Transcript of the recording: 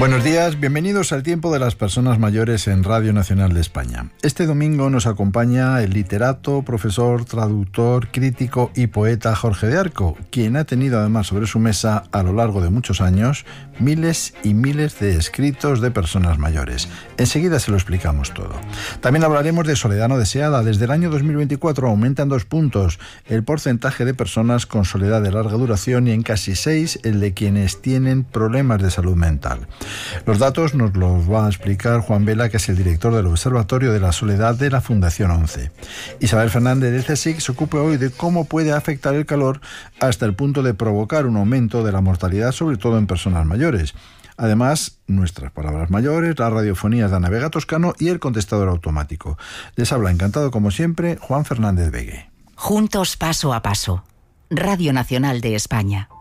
Buenos días, bienvenidos al Tiempo de las Personas Mayores en Radio Nacional de España. Este domingo nos acompaña el literato, profesor, traductor, crítico y poeta Jorge de Arco, quien ha tenido además sobre su mesa a lo largo de muchos años miles y miles de escritos de personas mayores. Enseguida se lo explicamos todo. También hablaremos de soledad no deseada. Desde el año 2024 aumenta en 2 puntos el porcentaje de personas con soledad de larga duración y en casi 6 el de quienes tienen problemas de salud mental. Los datos nos los va a explicar Juan Vela, que es el director del Observatorio de la Soledad de la Fundación 11. Isabel Fernández de CSIC se ocupa hoy de cómo puede afectar el calor hasta el punto de provocar un aumento de la mortalidad, sobre todo en personas mayores. Además, nuestras palabras mayores, las radiofonías de Ana Vega Toscano y el contestador automático. Les habla encantado, como siempre, Juan Fernández Vegue. Juntos paso a paso. Radio Nacional de España.